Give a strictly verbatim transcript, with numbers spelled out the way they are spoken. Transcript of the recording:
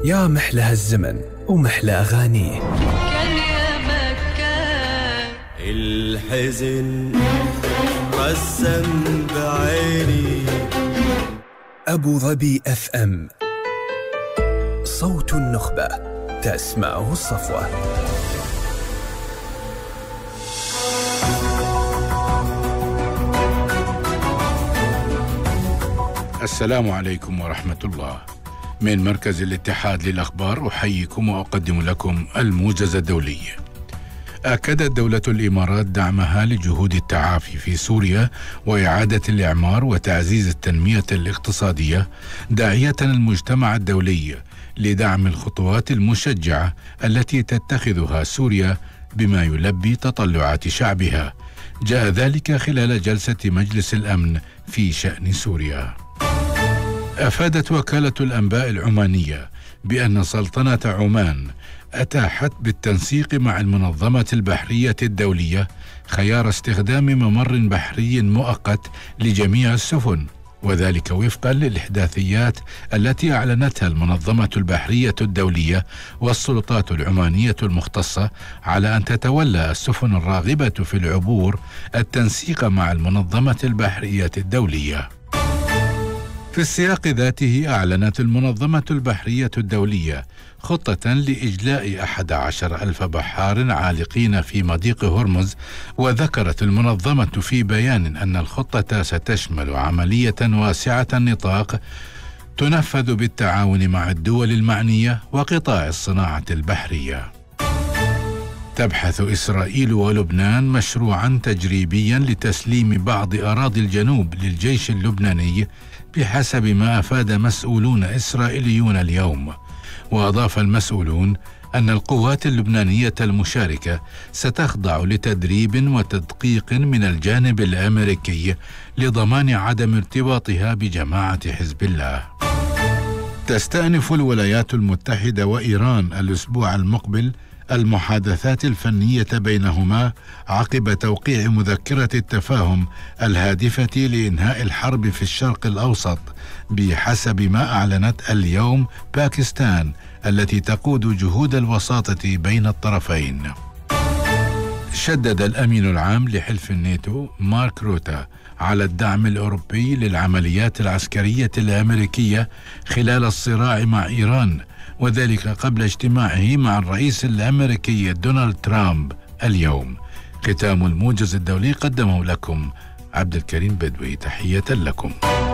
يا محلى هالزمن ومحلى أغانيه. كان يا مكان الحزن رسم بعيني. أبو ظبي أف أم، صوت النخبة، تسمعه الصفوة. السلام عليكم ورحمة الله. من مركز الاتحاد للأخبار أحييكم وأقدم لكم الموجز الدولي. أكدت دولة الإمارات دعمها لجهود التعافي في سوريا وإعادة الإعمار وتعزيز التنمية الاقتصادية، داعية المجتمع الدولي لدعم الخطوات المشجعة التي تتخذها سوريا بما يلبي تطلعات شعبها. جاء ذلك خلال جلسة مجلس الأمن في شأن سوريا. أفادت وكالة الأنباء العمانية بأن سلطنة عمان أتاحت بالتنسيق مع المنظمة البحرية الدولية خيار استخدام ممر بحري مؤقت لجميع السفن، وذلك وفقا للإحداثيات التي أعلنتها المنظمة البحرية الدولية والسلطات العمانية المختصة، على أن تتولى السفن الراغبة في العبور التنسيق مع المنظمة البحرية الدولية. في السياق ذاته أعلنت المنظمة البحرية الدولية خطة لإجلاء أحد عشر ألف بحار عالقين في مضيق هرمز، وذكرت المنظمة في بيان أن الخطة ستشمل عملية واسعة النطاق تنفذ بالتعاون مع الدول المعنية وقطاع الصناعة البحرية. تبحث إسرائيل ولبنان مشروعا تجريبيا لتسليم بعض أراضي الجنوب للجيش اللبناني بحسب ما أفاد مسؤولون إسرائيليون اليوم. وأضاف المسؤولون أن القوات اللبنانية المشاركة ستخضع لتدريب وتدقيق من الجانب الأمريكي لضمان عدم ارتباطها بجماعة حزب الله. تستأنف الولايات المتحدة وإيران الأسبوع المقبل المحادثات الفنية بينهما عقب توقيع مذكرة التفاهم الهادفة لإنهاء الحرب في الشرق الأوسط، بحسب ما أعلنت اليوم باكستان التي تقود جهود الوساطة بين الطرفين. شدد الأمين العام لحلف الناتو مارك روتا على الدعم الأوروبي للعمليات العسكرية الأمريكية خلال الصراع مع إيران، وذلك قبل اجتماعه مع الرئيس الأمريكي دونالد ترامب اليوم. ختام الموجز الدولي قدمه لكم عبد الكريم بدوي. تحية لكم.